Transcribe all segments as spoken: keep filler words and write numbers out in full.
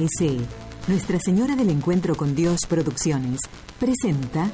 C, Nuestra Señora del Encuentro con Dios Producciones, presenta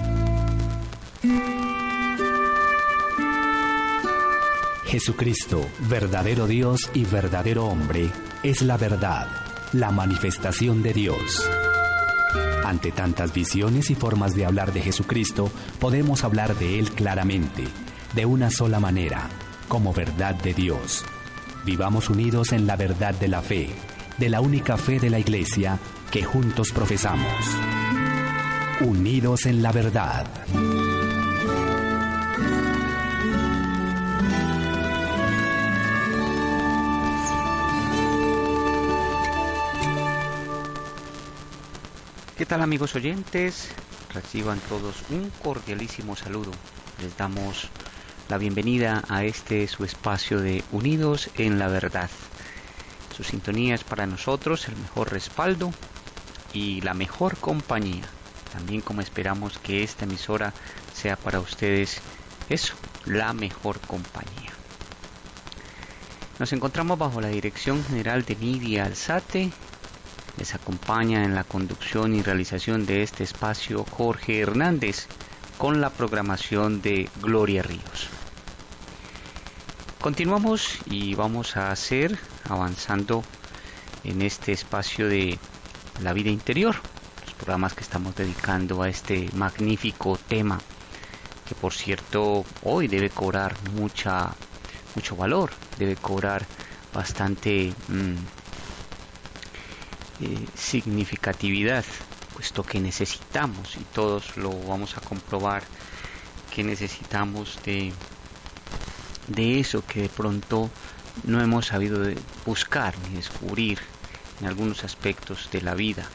Jesucristo, verdadero Dios y verdadero hombre, es la verdad, la manifestación de Dios. Ante tantas visiones y formas de hablar de Jesucristo, podemos hablar de Él claramente, de una sola manera, como verdad de Dios. Vivamos unidos en la verdad de la fe, de la única fe de la Iglesia que juntos profesamos. Unidos en la verdad. ¿Qué tal, amigos oyentes? Reciban todos un cordialísimo saludo. Les damos la bienvenida a este su espacio de Unidos en la Verdad. Su sintonía es para nosotros el mejor respaldo y la mejor compañía. También como esperamos que esta emisora sea para ustedes eso, la mejor compañía. Nos encontramos bajo la dirección general de Nidia Alzate. Les acompaña en la conducción y realización de este espacio Jorge Hernández, con la programación de Gloria Ríos. Continuamos y vamos a hacer, avanzando en este espacio de la vida interior, los programas que estamos dedicando a este magnífico tema, que por cierto hoy debe cobrar mucha, mucho valor, debe cobrar bastante mmm, Eh, significatividad, puesto que necesitamos, y todos lo vamos a comprobar, que necesitamos de, de eso que de pronto no hemos sabido de buscar ni descubrir en algunos aspectos de la vida.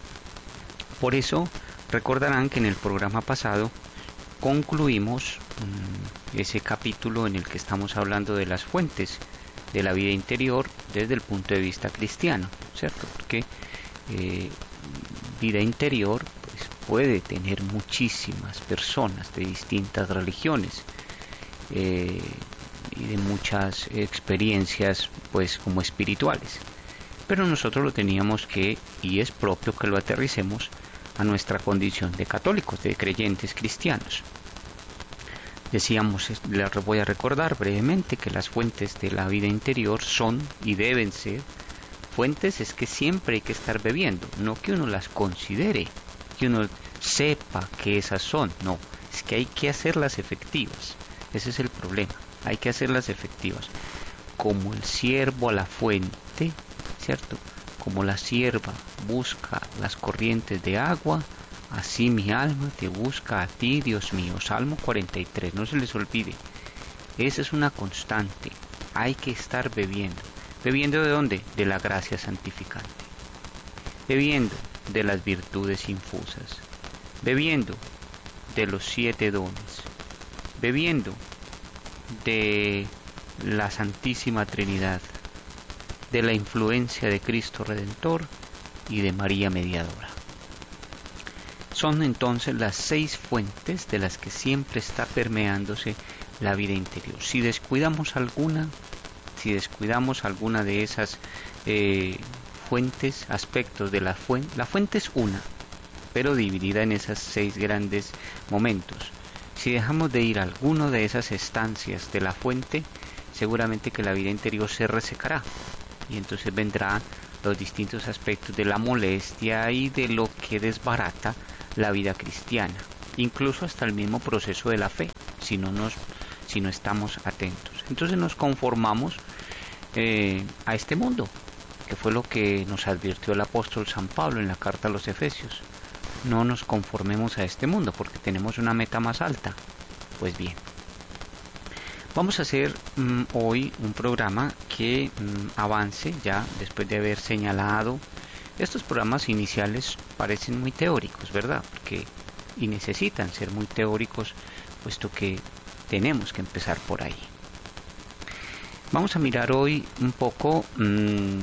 Por eso recordarán que en el programa pasado concluimos mmm, ese capítulo en el que estamos hablando de las fuentes de la vida interior desde el punto de vista cristiano, ¿cierto? Porque eh, vida interior pues, puede tener muchísimas personas de distintas religiones eh, y de muchas experiencias pues como espirituales, pero nosotros lo teníamos que, y es propio que lo aterricemos a nuestra condición de católicos, de creyentes cristianos. Decíamos, les voy a recordar brevemente que las fuentes de la vida interior son y deben ser fuentes, es que siempre hay que estar bebiendo, no que uno las considere, que uno sepa que esas son, no, es que hay que hacerlas efectivas. Ese es el problema, hay que hacerlas efectivas. Como el siervo a la fuente, ¿cierto? Como la sierva busca las corrientes de agua, así mi alma te busca a ti, Dios mío. Salmo cuarenta y tres, no se les olvide. Esa es una constante. Hay que estar bebiendo. ¿Bebiendo de dónde? De la gracia santificante. Bebiendo de las virtudes infusas. Bebiendo de los siete dones. Bebiendo de la Santísima Trinidad. De la influencia de Cristo Redentor y de María Mediadora. Son entonces las seis fuentes de las que siempre está permeándose la vida interior. Si descuidamos alguna, si descuidamos alguna de esas eh, fuentes, aspectos de la fuente, la fuente es una, pero dividida en esas seis grandes momentos. Si dejamos de ir a alguno de esas estancias de la fuente, seguramente que la vida interior se resecará y entonces vendrán los distintos aspectos de la molestia y de lo que desbarata la vida cristiana, incluso hasta el mismo proceso de la fe, si no nos, si no estamos atentos. Entonces nos conformamos eh, a este mundo, que fue lo que nos advirtió el apóstol San Pablo en la carta a los Efesios. No nos conformemos a este mundo, porque tenemos una meta más alta. Pues bien, vamos a hacer mmm, hoy un programa que mmm, avance ya después de haber señalado. Estos programas iniciales parecen muy teóricos, ¿verdad? Porque, y necesitan ser muy teóricos, puesto que tenemos que empezar por ahí. Vamos a mirar hoy un poco mmm,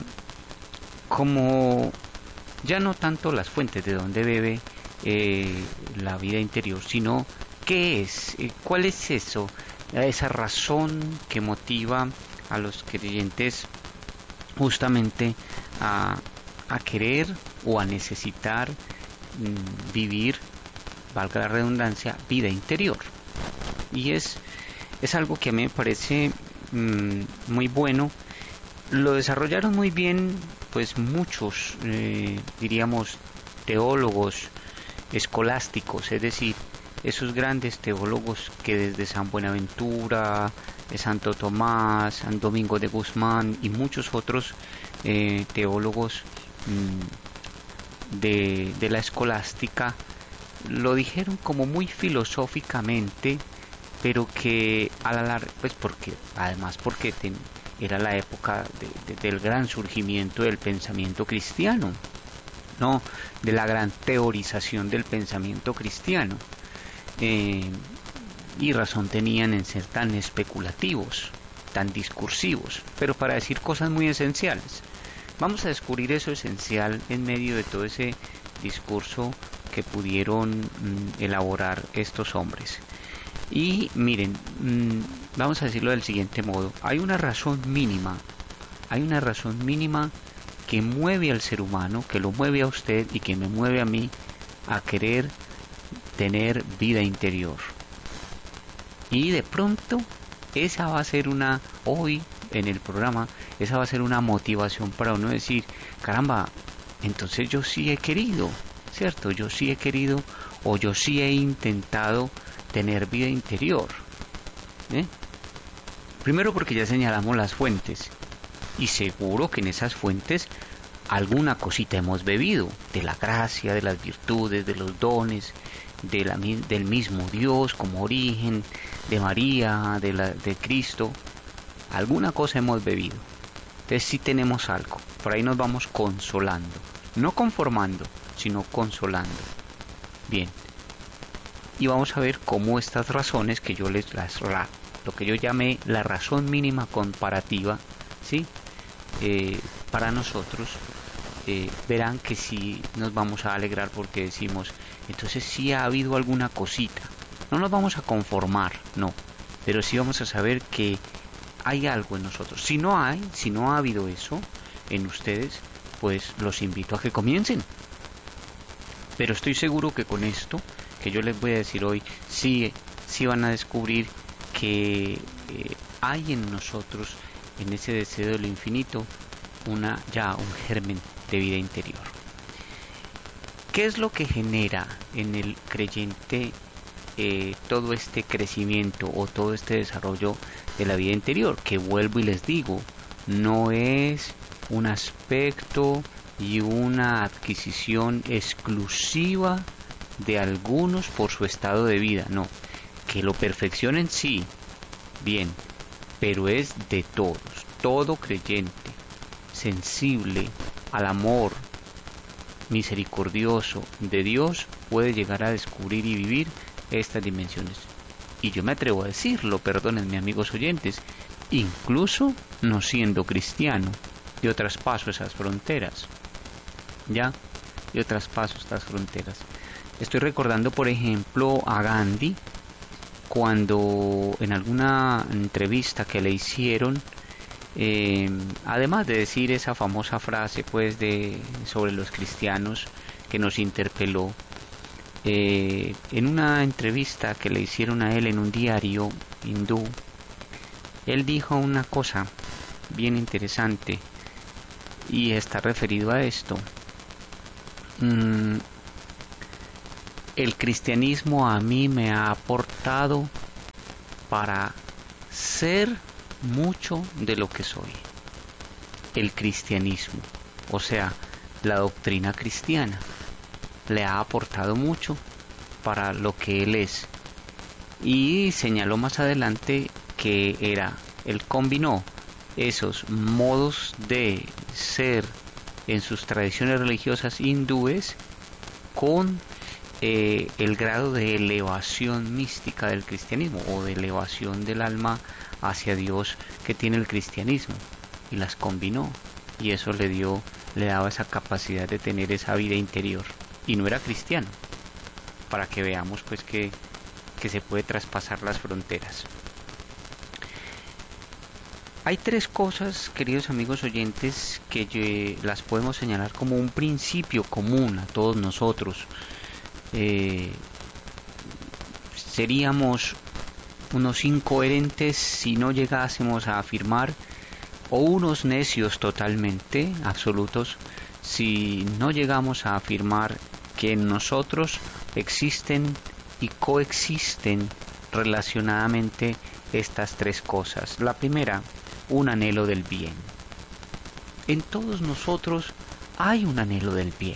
como ya no tanto las fuentes de donde bebe eh, la vida interior, sino qué es, eh, cuál es eso, esa razón que motiva a los creyentes justamente a a querer o a necesitar mmm, vivir, valga la redundancia, vida interior. Y es, es algo que a mí me parece mmm, muy bueno. Lo desarrollaron muy bien pues muchos, eh, diríamos, teólogos escolásticos, es decir, esos grandes teólogos que desde San Buenaventura, Santo Tomás, San Domingo de Guzmán y muchos otros eh, teólogos mmm, de, de la escolástica lo dijeron como muy filosóficamente, pero que a la larga, pues porque además porque ten, era la época de, de, del gran surgimiento del pensamiento cristiano, no, de la gran teorización del pensamiento cristiano. Eh, y razón tenían en ser tan especulativos, tan discursivos, pero para decir cosas muy esenciales. Vamos a descubrir eso esencial en medio de todo ese discurso que pudieron mm, elaborar estos hombres. Y miren, mmm, vamos a decirlo del siguiente modo: hay una razón mínima, hay una razón mínima que mueve al ser humano, que lo mueve a usted y que me mueve a mí a querer tener vida interior. Y de pronto esa va a ser una, hoy en el programa, esa va a ser una motivación para uno decir, caramba, entonces yo sí he querido, ¿cierto? Yo sí he querido o yo sí he intentado tener vida interior. ¿Eh? Primero porque ya señalamos las fuentes y seguro que en esas fuentes alguna cosita hemos bebido de la gracia, de las virtudes, de los dones, de la, del mismo Dios como origen, de María, de, la, de Cristo. Alguna cosa hemos bebido. Entonces sí tenemos algo. Por ahí nos vamos consolando, no conformando, sino consolando. Bien. Y vamos a ver cómo estas razones que yo les las lo que yo llamé la razón mínima comparativa, ¿sí? Eh, para nosotros eh, verán que sí nos vamos a alegrar porque decimos, entonces sí ha habido alguna cosita. No nos vamos a conformar, no, pero sí vamos a saber que hay algo en nosotros. Si no hay, si no ha habido eso en ustedes, pues los invito a que comiencen. Pero estoy seguro que con esto que yo les voy a decir hoy, sí, sí van a descubrir que eh, hay en nosotros, en ese deseo de lo infinito, una ya un germen de vida interior. ¿Qué es lo que genera en el creyente eh, todo este crecimiento o todo este desarrollo de la vida interior? Que vuelvo y les digo, no es un aspecto y una adquisición exclusiva de algunos por su estado de vida, no, que lo perfeccionen sí, bien, pero es de todos, todo creyente sensible al amor misericordioso de Dios puede llegar a descubrir y vivir estas dimensiones. Y yo me atrevo a decirlo, perdónenme amigos oyentes, incluso no siendo cristiano, yo traspaso esas fronteras, ya, yo traspaso estas fronteras. Estoy recordando, por ejemplo, a Gandhi, cuando en alguna entrevista que le hicieron, eh, además de decir esa famosa frase pues de sobre los cristianos que nos interpeló, eh, en una entrevista que le hicieron a él en un diario hindú, él dijo una cosa bien interesante y está referido a esto. Mm, El cristianismo a mí me ha aportado para ser mucho de lo que soy. El cristianismo, o sea, la doctrina cristiana, le ha aportado mucho para lo que él es. Y señaló más adelante que era, él combinó esos modos de ser en sus tradiciones religiosas hindúes con Eh, el grado de elevación mística del cristianismo o de elevación del alma hacia Dios que tiene el cristianismo, y las combinó, y eso le dio, le daba esa capacidad de tener esa vida interior, y no era cristiano, para que veamos pues que, que se puede traspasar las fronteras. Hay tres cosas, queridos amigos oyentes, que yo, las podemos señalar como un principio común a todos nosotros. Eh, seríamos unos incoherentes si no llegásemos a afirmar, o unos necios totalmente absolutos, si no llegamos a afirmar que en nosotros existen y coexisten relacionadamente estas tres cosas. La primera, un anhelo del bien. En todos nosotros hay un anhelo del bien.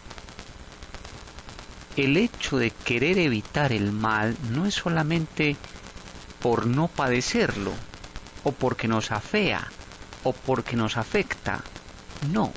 El hecho de querer evitar el mal no es solamente por no padecerlo, o porque nos afea, o porque nos afecta. No.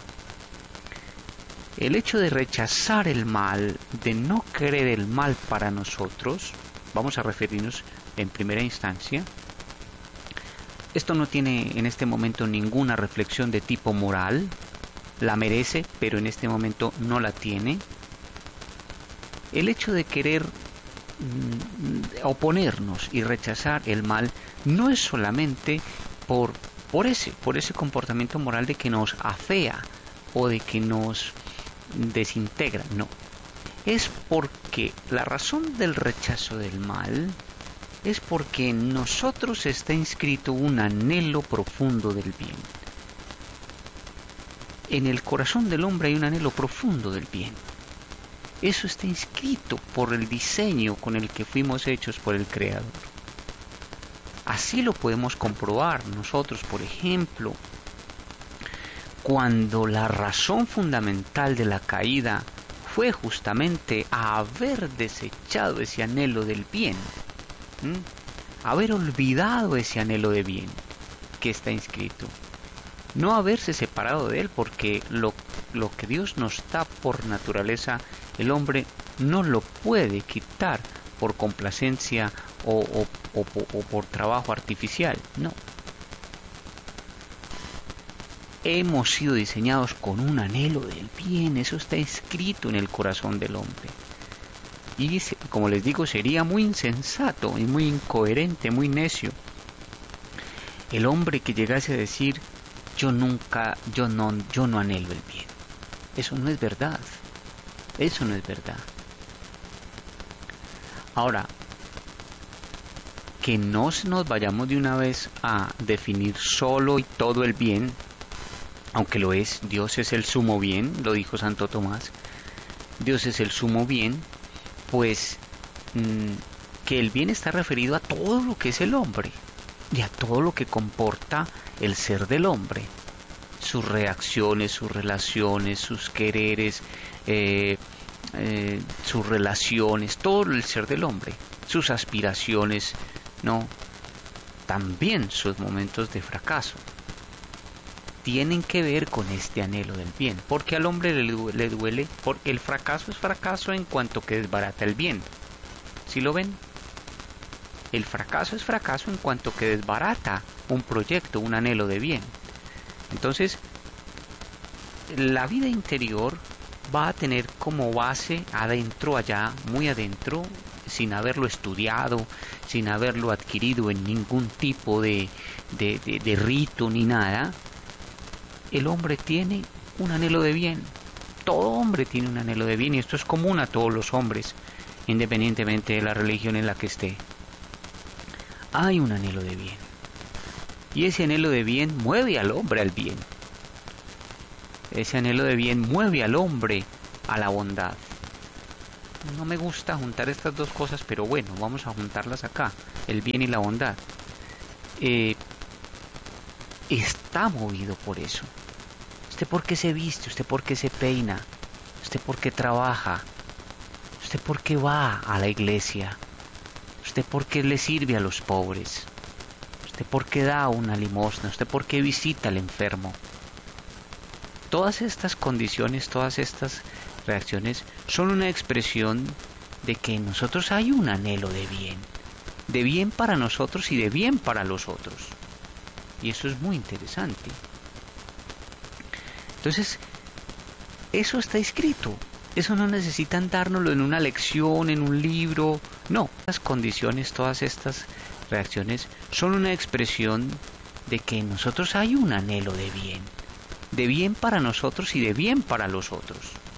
El hecho de rechazar el mal, de no querer el mal para nosotros, vamos a referirnos en primera instancia. Esto no tiene en este momento ninguna reflexión de tipo moral, la merece, pero en este momento no la tiene. El hecho de querer mm, oponernos y rechazar el mal no es solamente por, por, ese, por ese comportamiento moral de que nos afea o de que nos desintegra, no. Es porque la razón del rechazo del mal es porque en nosotros está inscrito un anhelo profundo del bien. En el corazón del hombre hay un anhelo profundo del bien. Eso está inscrito por el diseño con el que fuimos hechos por el Creador. Así lo podemos comprobar nosotros, por ejemplo, cuando la razón fundamental de la caída fue justamente a haber desechado ese anhelo del bien. ¿Mm? Haber olvidado ese anhelo de bien que está inscrito, no haberse separado de él, porque lo, lo que Dios nos da por naturaleza, el hombre no lo puede quitar por complacencia o, o, o, o por trabajo artificial, no. Hemos sido diseñados con un anhelo del bien, eso está escrito en el corazón del hombre. Y como les digo, sería muy insensato y muy incoherente, muy necio el hombre que llegase a decir yo nunca, yo no, yo no anhelo el bien. Eso no es verdad. Eso no es verdad. Ahora, que no nos vayamos de una vez a definir solo y todo el bien, aunque lo es. Dios es el sumo bien, lo dijo Santo Tomás. Dios es el sumo bien. Pues mmm, que el bien está referido a todo lo que es el hombre y a todo lo que comporta el ser del hombre, sus reacciones, sus relaciones, sus quereres, eh, eh, sus relaciones, todo el ser del hombre, sus aspiraciones, no, también sus momentos de fracaso tienen que ver con este anhelo del bien, porque al hombre le, le duele, porque el fracaso es fracaso en cuanto que desbarata el bien. ¿Sí lo ven? El fracaso es fracaso en cuanto que desbarata un proyecto, un anhelo de bien. Entonces, la vida interior va a tener como base adentro, allá, muy adentro, sin haberlo estudiado, sin haberlo adquirido en ningún tipo de, de, de, de rito ni nada. El hombre tiene un anhelo de bien. Todo hombre tiene un anhelo de bien, y esto es común a todos los hombres, independientemente de la religión en la que esté. Hay un anhelo de bien. Y ese anhelo de bien mueve al hombre al bien. Ese anhelo de bien mueve al hombre a la bondad. No me gusta juntar estas dos cosas, pero bueno, vamos a juntarlas acá, el bien y la bondad. Eh, está movido por eso. ¿Usted por qué se viste? ¿Usted por qué se peina? ¿Usted por qué trabaja? ¿Usted por qué va a la iglesia? ¿Usted por qué le sirve a los pobres? ¿Usted por qué da una limosna? ¿Usted por qué visita al enfermo? Todas estas condiciones, todas estas reacciones son una expresión de que en nosotros hay un anhelo de bien, de bien para nosotros y de bien para los otros. Y eso es muy interesante. Entonces, eso está escrito. Eso no necesitan dárnoslo en una lección, en un libro. No, las condiciones, todas estas reacciones son una expresión de que en nosotros hay un anhelo de bien, de bien para nosotros y de bien para los otros.